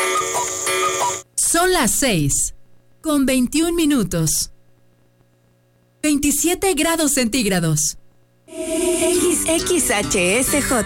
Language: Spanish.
Son las 6, con 21 minutos. 27 grados centígrados. XHSJ